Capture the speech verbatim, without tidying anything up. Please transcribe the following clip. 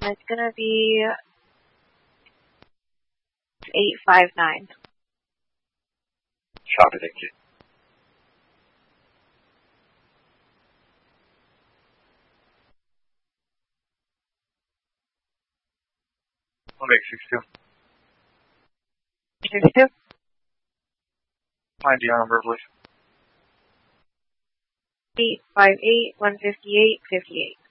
And it's going to be eight five nine. Copy, thank you. One eight six two. Six two. My D R number, please. Eight five eight one fifty eight fifty eight.